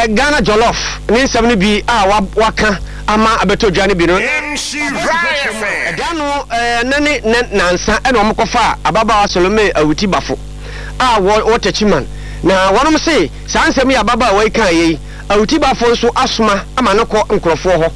Ghana Jollof ne nsɛm no bi a waka ama abeto dwane bi no Ghana nane nansa ɛna ɔmokɔfa ababa Salome Awuti Bafo Waterchiman na wɔnom se saa nsɛm yɛ ababa wai kan yei Awuti Bafo nso asoma ama no kɔ nkrɔfoɔ hɔ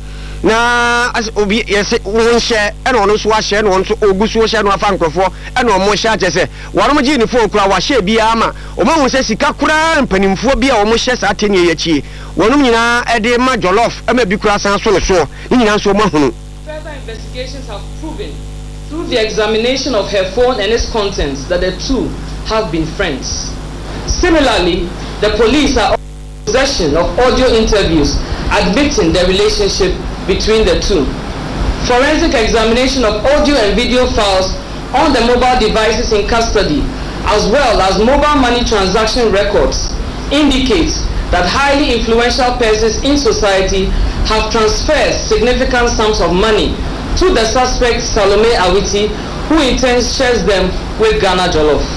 na obi yɛse wonhyɛ ɛna ɔno nso wahyɛ na ɔno nso ogusu hyɛ no afa nkrɔfoɔ ɛna ɔmo hyɛ akyɛ sɛ wɔnom gye ne fon kura wahyɛ bia ama ɔmo sɛ sika kura mpanimfoɔ bia ɔmo hyɛ saa tenie yɛkyie wɔnom nyinaa ɛde ma Jollof ɛma bi kura san so ne so ne nyinaa nso ɔmo ahunu. Further investigations have proven through the examination of her phone and its contents that the two have been friends. Similarly, the police are in possession of audio interviews admitting the relationship between the two. Forensic examination of audio and video files on the mobile devices in custody, as well as mobile money transaction records, indicates that highly influential persons in society have transferred significant sums of money to the suspect Salome Awuti, who in turn shares them with Ghana Jollof.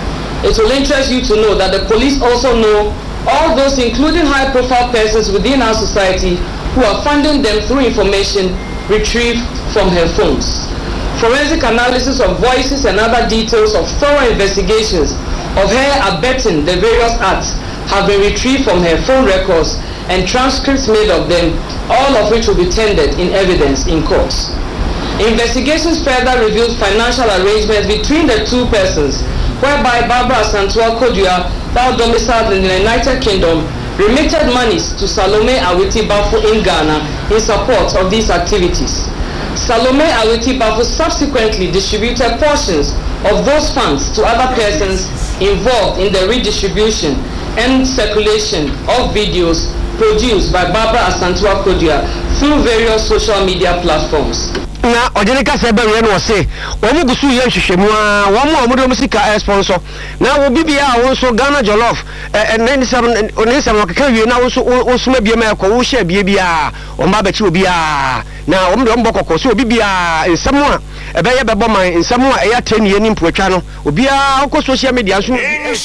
It will interest you to know that the police also know all those, including high-profile persons within our society, who are funding them through information retrieved from her phones. Forensic analysis of voices and other details of thorough investigations of her abetting the various acts have been retrieved from her phone records and transcripts made of them, all of which will be tendered in evidence in court. Investigations further revealed financial arrangements between the two persons, whereby Barbara Santua Kodua, now domiciled in the United Kingdom, remitted monies to Salome Awuti Bafo in Ghana in support of these activities. Salome Awuti Bafo subsequently distributed portions of those funds to other persons involved in the redistribution and circulation of videos produced by Barbara Santua Kodua through various social media platforms. Na ojenika sebe we no se omu gusu ye nhwehwemu a womu do musika sponsor na wo bibia wo so Ghana Jollof onisam okeka wie na wo so osuma bia ma ekọ wo hye bia bia o ma ba chi obia na omu do mbokoko so bibia nsam a ebe ye bebo man nsam a eya tenie ni mpotwa no obia okọ social media so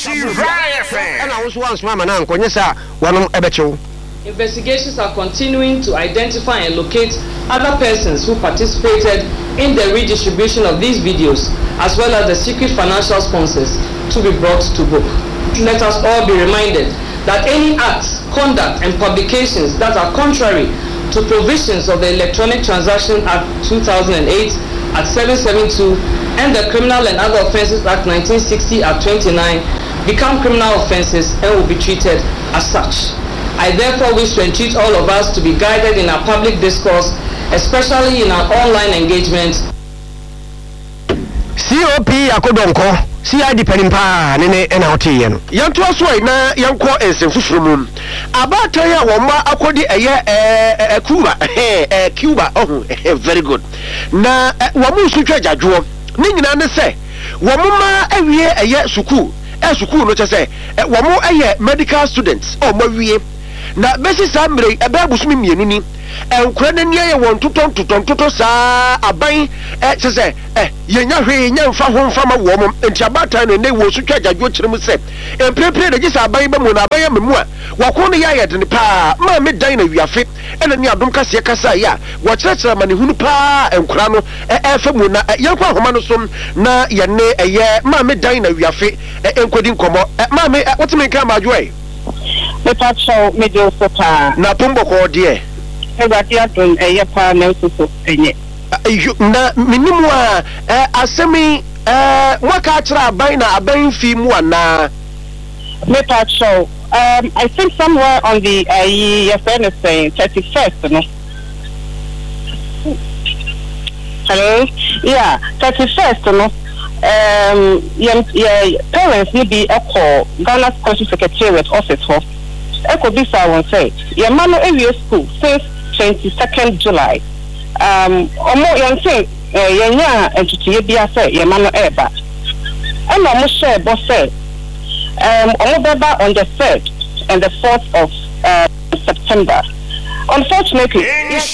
na wo so wansuma ma na nkonye sa wonom ebechew. Investigations are continuing to identify and locate other persons who participated in the redistribution of these videos, as well as the secret financial sponsors, to be brought to book. Let us all be reminded that any acts, conduct, and publications that are contrary to provisions of the Electronic Transaction Act 2008 at 772 and the Criminal and Other Offences Act 1960 at 29 become criminal offences and will be treated as such. I therefore wish to entreat all of us to be guided in our public discourse, especially in our online engagement. COP Akodonko, CID Penimpa, Nene and Autian. Yanto Sway na Yanko is in Fushroom. About Taya Wamba Akodi a Cuba, oh, very good. Na Wamu Sucha Juo, Ningana say, Wamuma a year a year Suku, Suku, not to say, Wamu a year medical students, or Marie. Na besi sambre ebe busumi mienu ni enkura na nia ye won toton saa aban se yenya hwe nya mfa ho mfa ma wo mom entiabata no ne wo so twa jadwo kyerem se emprepre de gisa aban ba mu na aban memu a wako no ya de ne pa ma me dan na wiafe ena ni adom kase kasa ya wo kyerɛkyerɛ ma ne hunu pa enkura no efa mu na yenkwa homa no som na ye ne eye ma me dan na wiafe enkodi nkomo ma me wotime kan ma adwo Mepa show medio sopa na pombo ko de Ebati aton yepa na so enye na minimu a asemi waka akira aban na aban fi mu ana Mepa show I think somewhere on the your friend is saying 31st no Hello yeah 31st no parents need be a call Ghana's Country Secretariat office for Echo Bisa won't say your man area school since 22nd July omo yan say yenya entity bia say your man eba and omo share boss say omo beba on the 3rd and the 4th of September. Unfortunately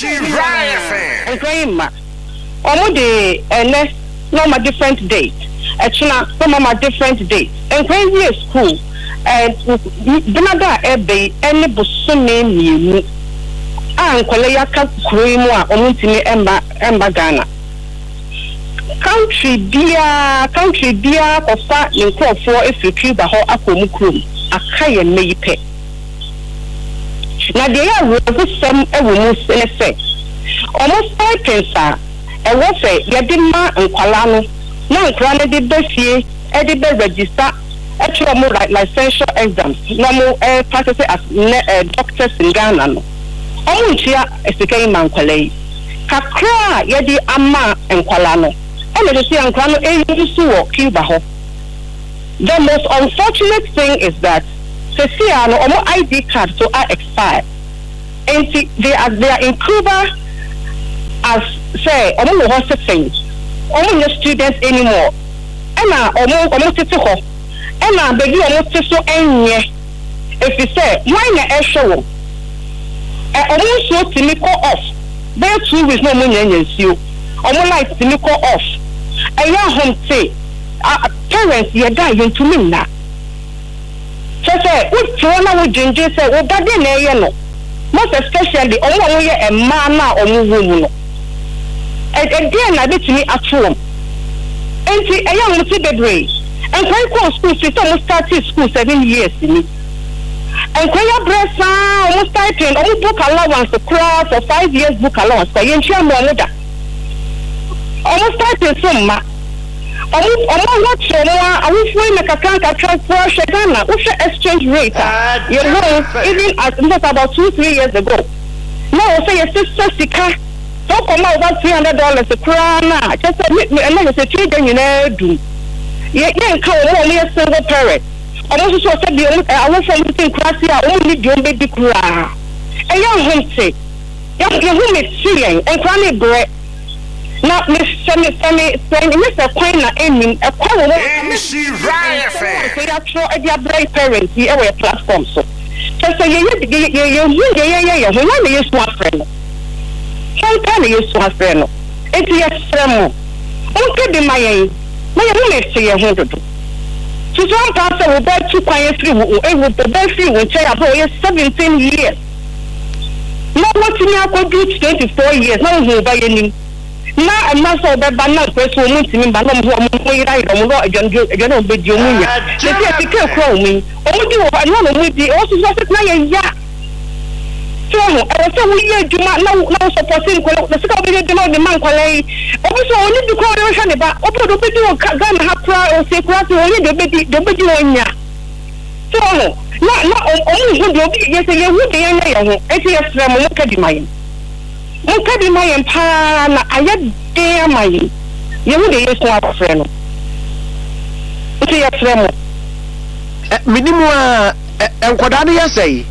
omo de no my different date. Actually, some of my different dates. And crazy school, Benada ebe any busune mienu. Nkwale yaka kuro yi mu a omuntimi emba Ghana. Country bia kofa nkrofo efiri ba ho akomu krom akaye meyipe. Na de ya wo sem ewo mu se almost 5 pensa ewo fe yede ma nkwala no na nkwala de befie e de be register actually more like licensure exams no mo practice as doctors in Ghana no omunchia esikai mankwalei kakra yedi ama enkwala no ene de sia nkwala no eyusu wo Cuba ho. The most unfortunate thing is that sesia no omo ID card so are expired and they are in Cuba as say omo ho setting omo no students anymore ena omo tete ho ena bebi omo tete so enye if you say why na e show omo so timi call off be 2 weeks no mo nyanyansuo omo like timi call off eya home say parents ye die yentumi na say we try na we jinje say we bade na ye no most especially omo ye e ma na omo wo mu no e na betimi atwom enti eya mo ti bebre and when school so almost started school 7 years ni and when your brother almost started almost book allowance to class for 5 years book allowance for yen chia mo da almost started some ma almost what so no I wish we na kaka transfer shedana we exchange rate you know even as about 2-3 years ago now say your sister sika so come out about $300 a crown just me say trade you know do ye nka o mo ye single parent almost so say I want something classy only do baby kura e ya homse ya hu me chien en kwa me bre na me Mr. Queen na enim e kwa wo MC Ryan so ya tro e dia bre parents e we platform so say ye ho na me yesu afreno sometimes yesu afreno enti ye fremo onke de mayen na ye no se ye ho dodo so one person will buy 2 kwanye free we will be free we try about 17 years no what me akodu 24 years na ho ba yenim na am so be ba na kweso mu ntimi ba no mo yira iro mo ejo no be di omunya se ti ke kro mu omudi wo ba no mu di o so na ye ya so so we ye juma na supporting ko na sika be de no de man kwalai obi so oni di ko re hwe ne ba obi do be di o Ghana ha pra o se kura so oni de be di onya so na omu hu de obi ye se ye hu de ye na ye ho e se ye fra mo ka di mayin pa na aye de mayin ye hu de ye so afre no o se ye fra mo minimu a enkoda ne ye sei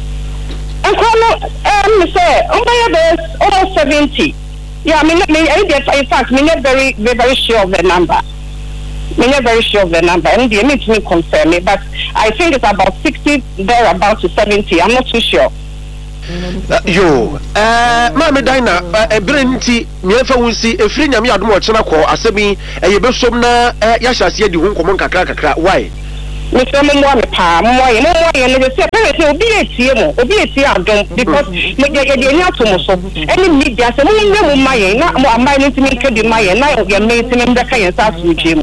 and say, almost 70. Yeah, in fact, me not very sure of the number. And they need to confirm me, but I think it's about 60 there, about to 70. I'm not too sure. Mama Dina, Brenti, Miefa will see a free Yami Admo Chanako, Asebi, a Yabesum na Yasha said you won't come on Kakra. Why? Mr. Mwa pa mwa and they say parents will be a TM because they are not so any media say no my na am I to make the my na your mate in the kind of South Jim.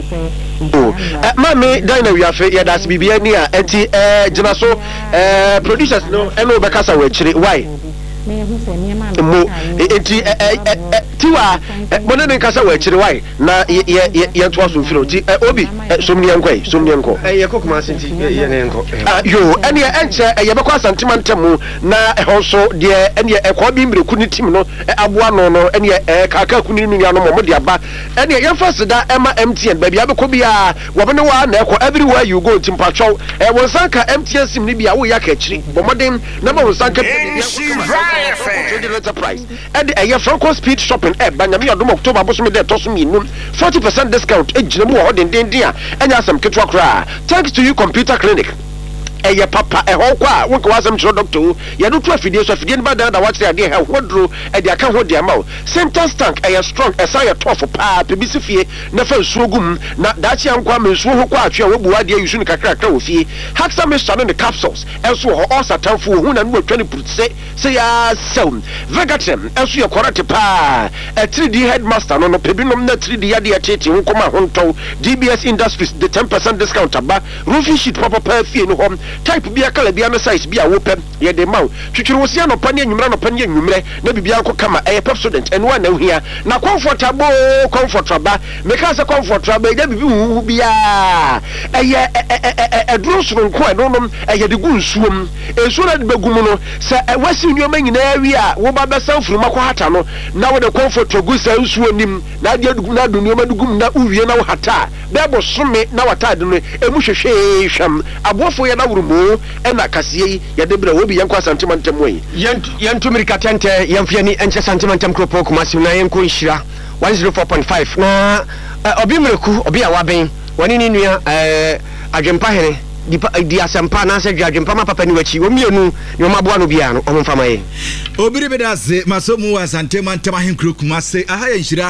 Mama Dina we have ya that's BBN near enti Jinaso producers no eno bekasa we chire why mo enti tiwa mo ne nkasa we chire why na ye to aso firo ti obi somni enko ye kokuma senti ye ne enko yo ene enche ye bekọ asantima ntemu na ehonso de ene ekọ bi mreku ni tim no aboa no ene kaka kunu ni no mo de aba ene ye first da ema MTN ba bia bekọ bia wo bene wa na ekọ everywhere you go timpatwo won sanka MTN sim ni bia wo ya ka chiri bomodin na ma won sanka enterprise and a Franco speed shopping app Banyami Odom October Bosome de Tosumi 40% discount ejinamu ho den dia enya sam ketwa kra thanks to you computer clinic ɛyɛ papa ɛhɔ kɔ a wonka wasɛm kyerɛ doctor o yɛde to afidie so afidie no ba da wakyerɛ adeɛ ha hodro ɛde aka ho de ama wo center tank ɛyɛ strong ɛsa yɛ tough paa pebisi fie na fa nsuo gum na daakye ankwa ma nsuo ho kɔ atwe a wobu adeɛ yusu no kakrakra wɔ fie haxa mixture ne capsules ɛnso wɔ hɔ ɔsatamfo hu na no watwa ne purutse sɛ yɛ sɛw vegatrem ɛnso yɛ kɔrɛte paa 3D headmaster no pebinom na 3D yadeɛ tete ho kɔma ho ntɔw DBS Industries the 10% discount aba roofing sheet papa fie no hɔ type bia kala bia no size bia wo pɛ yɛ de ma twitwiri wo sia no pa ne anwumra no pa ne anwumre na bibia nko kama ɛyɛ Pepsodent ɛno a na ohia na comfortable meka sɛ comfortable ɛda bibi hu bia ɛyɛ ɛduro soronko ɛno ɛyɛ de gu nsuom nsuo na de bagum no sɛ wasi nneɛma nyinaa wi a wo ba bɛsan furuma kɔ hata no na wo de comfort gu sa nsuo nim na de adugu na do nneɛma dugum na uwie na wo hata bɛbɔ some na wata de no emu hwehwe hwam abofo yɛ na wurumo ɛna kaseɛ yi yɛde bra wo bi yɛnkɔ asantemantam wɔ yi yɛnto mirika tɛntɛ yɛmfia ni ɛnkyɛ santemantam kropo kumasi na yɛnkɔ nhyira 104.5 na obi mreku obi a waben wani ni nua adwempa hene di asempa na se adwempa ma papa ni wachi wo mienu ni o maboa no bia no o mfama ye obiri bedase masomu asantemantam ahenkro kumase aha ya nhyira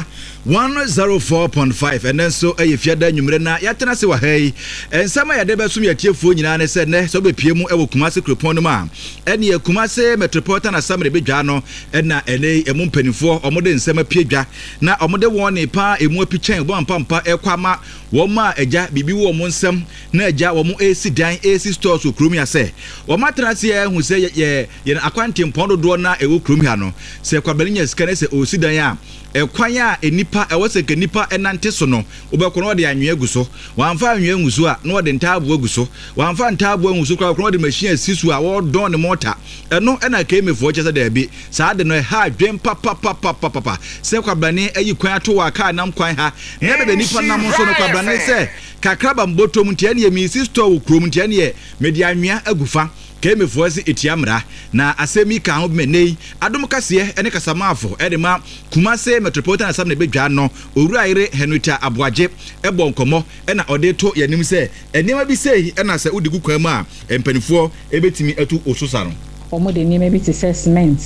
104.5 and then so fiada nwumre na yatena se wa hai ensama ya de besum yatiefuo nyina ne se ne so bepie mu ewo kumase kropon no ma ene ya kumase metropolitan assembly bedwa no na ene emu mpanifo omode nsema piedwa na omode won pa emu apichan bo ampampa ekwama wo ma agya bibi wo mo nsem na agya wo mo AC dan AC stores so krom ya se wo matrase ya hu se ye akwante mpondo do na ewo krom ya no se kwabalinya sika ne se osi dan a ekwan a enipa ewose nipa enante so no obekoro de anwe aguso wamfa anwe aguso a no de ntaabo aguso wamfa ntaabo aguso kro de machine asisu a wo don ne mota eno ena kemefo chese da bi saa de no ha dwen papa se kwabane ayi kwan ato wa ka nam kwan ha na bebe nipa nam so no kwabane se kakraba mbotom ntia ne mi store wo krom ntia ne media anwea agufa kemefo ase etiamra na asemi ka ho menei adom kase ene kasamafo edema kumase metropolitan assembly bedwa no owuraire Henrietta Aboaje ebo nkomo ena ode to yanim se enema bi sei ena se udi gukwan mu a empanifo ebetimi atu osusa no omode nime bi te cement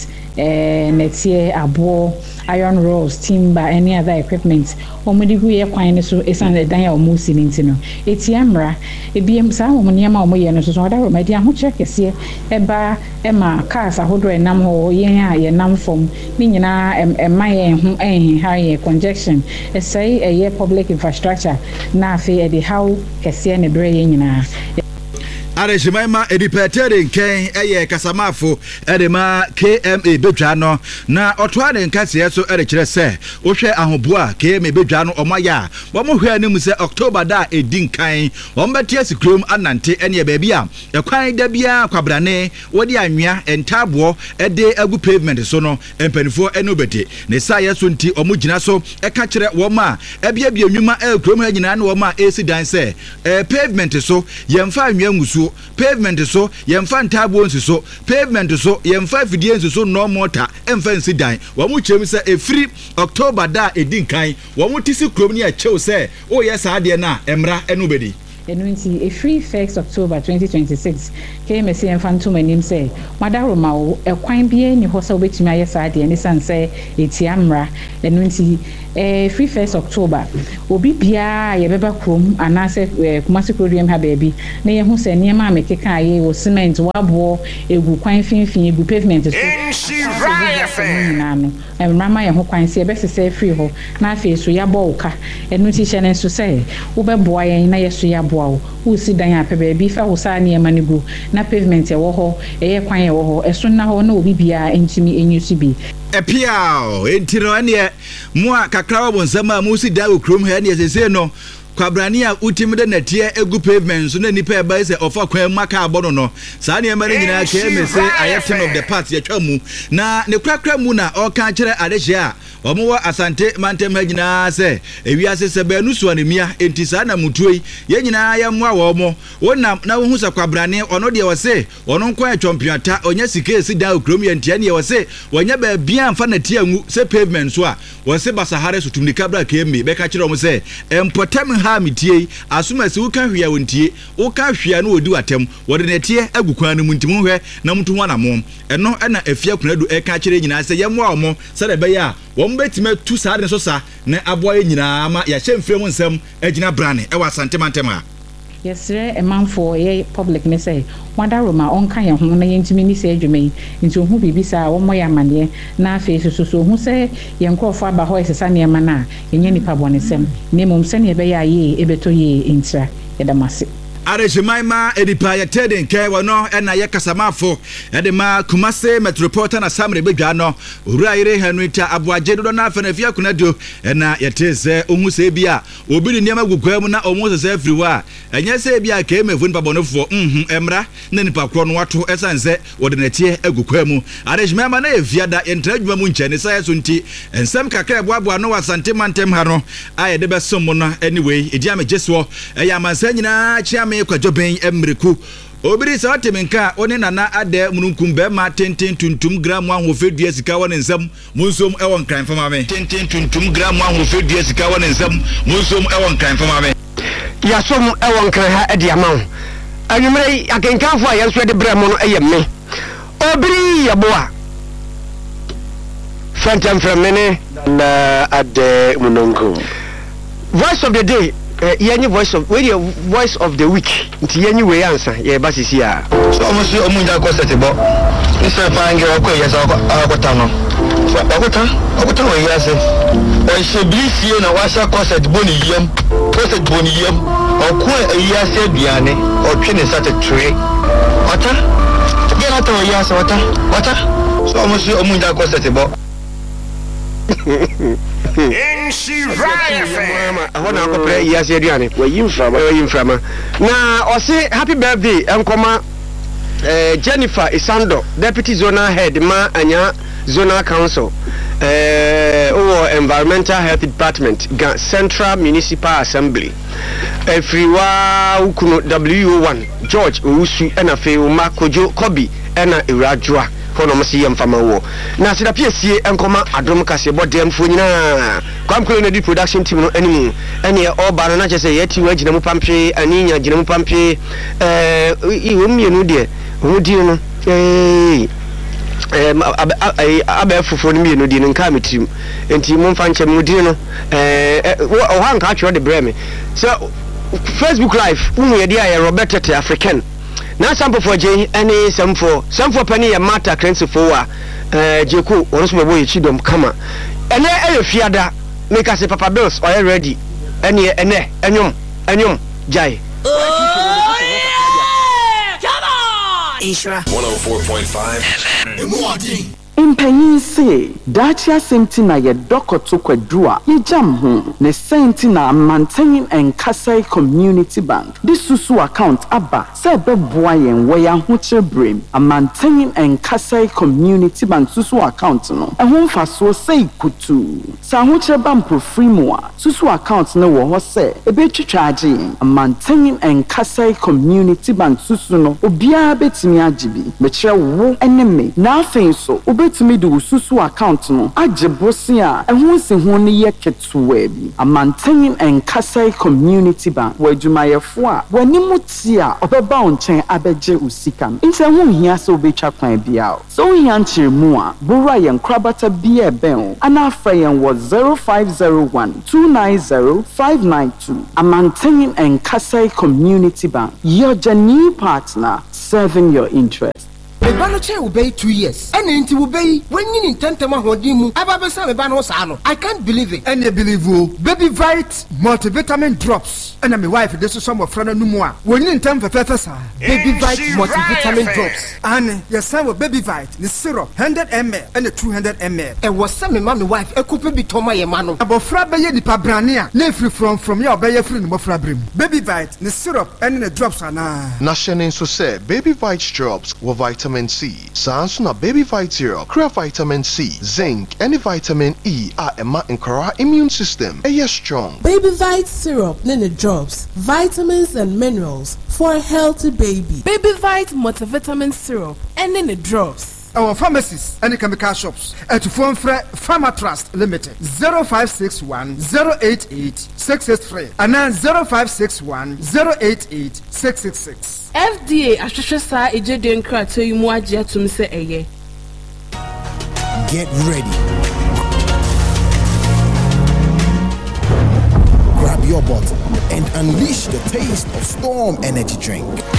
netie abo iron rods timber any other equipment omode gu ye kwan ne so esan dan ya omusi nintino etiamra ebiem sa omoniema omoye no so oda romadi aho chekese eba ema cars ahodo enam ho yen a ye nam fom ni nyina emaye hu high congestion esai eye public infrastructure na afi e de how kese ne bre ye nyina Arejemaima edipetere nken eye kasamafo edema KMA bedwa no na otoa ne nkase so erekire se wohwe ahoboa KMA bedwa no omaya wo mo hwe anim se October da edinkan wo mbetia sikrom anante ene baabi a ekwan da bia kwabrane wodi anwea entabo ede agu pavement so no empanifo ene obete ne sa yeso nti omugina so eka kire wo ma ebia bia nwuma ekrom ha nyina ne wo ma AC dan se pavement so yemfa anwea ngusu pavement so yemfa ntabo nsi so pavement so yemfa fidie nsi so no mortar emfa nsi dan wo mu chem se efiri October da edinkan wo mu tisi krom ne achew se o yesa de na emra enu bedi enunti a free 1st October 2026 KMC enfantum anim say madaroma wo ekwan bie ni ho se obetimi ayesa de ne sanse etiamra enunti free 1st October obi bia ye beba krom anase kumasi program ha baby na ye hu se niema amekeka aye wo cement wabo egu kwan finfin egu pavement so nano emrama ye ho kwan se be sese free ho na afi so ya bo uka enunti hye so se wo beboa ye na ye so ya bo wo si dan apɛ baby fa wo sa niema ne gu na pavement ye wo ho eye kwan ye wo ho eso na ho na obi bia entimi enyusu bi epiao entino ene moa kakrawa bonsama musi dawo krom ha ne sese no kwabrani a utimde natie egu pavement so na nipa e ba se ofa kwan maka abono no saa ne mari nyina ka emese ayetin of the part ye twa mu na ne krakra mu na o ka kire adehye a omo wa asante mantem ha nyina se ewiase se ba nu so anemia enti saa na mutuoi ye nyina ya mmoa wo mo wonam na wo hu se kwabrane ono de wo se ono nko atwompiata onya sika esi da okrom ye ntia ne wo se wonya ba bia mfa na tia ngu se pavement so a wo se basahare so tumnika bra kemi be ka kire wo se empotem ha mitie asuma se wo ka hwea wontie wo ka hwea no odi watem wo de netie agukwan no muntim hwe na mutu ho na mo eno na afia kunadu e ka kire nyina se ye mmoa mo se de be ya wo mbetime tu saa de so sa na aboa ye nyina ma ya hyemfrem nsem agina brane e wa santemantem Yes, a man for a public ne say, Wadaroma on Kaya Hona Yentimi say Jumay, into who be bisa one more mania, na face so who say, Yanko Faba Hoys a Sania Mana, in Yenny Pabonisem, Nemum Senia Baya ye, Ebeto ye, intra, Edamasi. Arejemaima edipa ya teden ke wono na ye kasamafo edema Kumase Metropolitan Assembly bedwa no uraire Henrita Aboaje do na afa na fia kunadio na ye teze ohu se bia obi ni niam agugwa mu na omu se afriwa enye se bia ke mefu ni pabonofo emra na nipa kro no wato esanse wode na tie agugwa mu arejemaima na ye fiada ye ntra mu nche ne sai so nti ensem kakra boaboa no wasante mantem ha no aye de besom no anyway edi amejeso ya mansa nyina chiame kwajoben emreku obiri sa otemenka one nana ade mununkum be ma tenten tuntum gram ahofedua sika won nsam munsom ewon kan fama me tenten tuntum gram ahofedua sika won nsam munsom ewon kan fama me ya som ewon kan ha ade amaw anwumre akenkanfo a yenso de bra mo no eyemme obiri yaboa fantam framene na ade mununkum voice of the day yenye voice of the week nti yenye we answer ye basisi a so omusi omunja ko setebo isa pange ko yesa akota no so akota no yesa o shebisie na washa ko setebo ni yem okwo yesa aduane otwe ne sate tre wata gena to yesa wata so omusi omunja ko setebo Ahona akopre yasi aduane wayimframa na osi happy birthday enkoma Jennifer Isando deputy zonal head ma anya zonal council environmental health department Central Municipal Assembly Friwa ukuno WO1 George Owusu ena fe uma Kojo Kobi ena Irajua kono msi yemfama wo na sida piesie enkoma adom kase bodem fo nyina kwamkolo na di production team no animu ene all ba na chese yeti wa gina mu pampe aninya gina mu pampe iwo mienu de hudi no abe fufo no mienu di nka metim enti mo mfa nche mu di no o han ka atwo de breme so Facebook live unu ye dia ya Robert Tete African na sample for J any some for penny ya matter cleanse for Jeku onso bebo ye chidom kama ene fiada make us Papa Bills or ready ene enyom jai Isra 104.5 FM Impanyin say Dacia Semtina ye dokoto kwadua ye jam ho ne sentina maintain and Kasai Community Bank this susu account aba say beboa yen we ya hoche brem a maintain and Kasai Community Bank susu account no ehon fa so say kutu sa hoche bank pro free mo susu account no wo ho say ebetwitwa age a maintain and Kasai Community Bank susu no obia betimi agibi be kire wo eneme na afin so to me do susu account no agebosi a ehun se ho ne ye ketuwa bi a maintaining and Kasai Community Bank wajumayefo a wanimuti a obeba onchen abeje usika nse ho hia se obetwa kwan bia so hia nchiremu a bora ye nkrabata bia ben ana afa yen wo 0501290592 a maintaining and Kasai Community Bank your genuine partner serving your interest. Mebanoche will be 2 years. And it will be when you intend to mahodimu. Ababesa mebano sano. I can't believe it. And you believe you. Baby Vite multivitamin drops. And I'm my wife. This is some of friend no more. When you intend for Fefesa. Baby Vite multivitamin drops. And your son with Baby Vite. The syrup 100 ml and the 200 ml. And was some my wife. A couple be Toma Yamano. About Frabaye di Pabrania. Nefree from your Bayer friend Mofrabrim. Baby Vite, the syrup and the drops are now. Nation so say Baby Vite drops with vitamin vitamin C. Sansuna baby vitamin syrup, crea vitamin C, zinc, and vitamin E are Emma and Kara immune system. Yes, strong. Baby Vite syrup, nene drops, vitamins and minerals for a healthy baby. Baby Vite multivitamin syrup and nene drops. Our pharmacies and chemical shops at Phone Pharma Trust Limited 0561 088 663 and then 0561 088 666. FDA Ashashasa Ejeden Krato Yumuaja to Mr. Eye. Get ready. Grab your bottle and unleash the taste of Storm Energy Drink.